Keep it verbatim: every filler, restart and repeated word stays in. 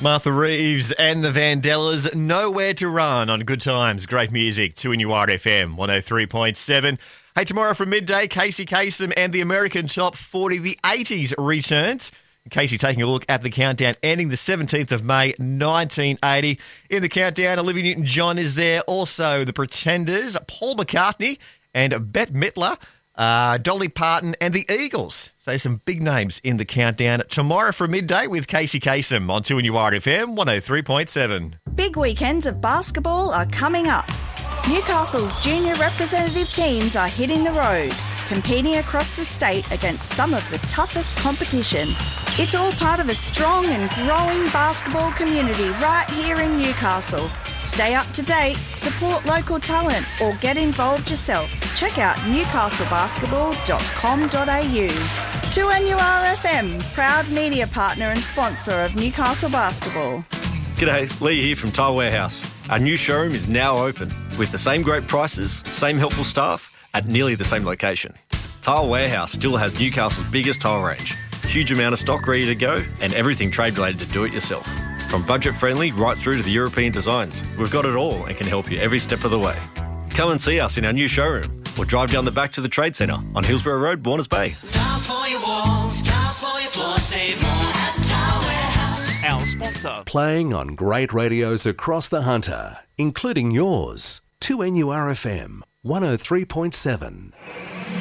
Martha Reeves and the Vandellas, Nowhere to Run on Good Times. Great music, two N U R F M, one oh three point seven. Hey, tomorrow from midday, Casey Kasem and the American Top forty, the eighties returns. Casey taking a look at the countdown ending the seventeenth of May, nineteen eighty. In the countdown, Olivia Newton-John is there. Also, the Pretenders, Paul McCartney and Bette Midler. Uh, Dolly Parton and the Eagles. So some big names in the countdown. Tomorrow from midday with Casey Kasem on two N U R F M one oh three point seven. Big weekends of basketball are coming up. Newcastle's junior representative teams are hitting the road, competing across the state against some of the toughest competition. It's all part of a strong and growing basketball community right here in Newcastle. Stay up to date, support local talent, or get involved yourself. Check out newcastle basketball dot com dot a u. two N U R F M, proud media partner and sponsor of Newcastle Basketball. G'day, Lee here from Tile Warehouse. Our new showroom is now open with the same great prices, same helpful staff at nearly the same location. Tile Warehouse still has Newcastle's biggest tile range, huge amount of stock ready to go, and everything trade related to do it yourself. From budget friendly right through to the European designs, we've got it all and can help you every step of the way. Come and see us in our new showroom or drive down the back to the Trade Centre on Hillsborough Road, Warners Bay. Tiles for your walls, tiles for your floor, save more at Tile Warehouse. Our sponsor. Playing on great radios across the Hunter, including yours. two N U R F M one oh three point seven.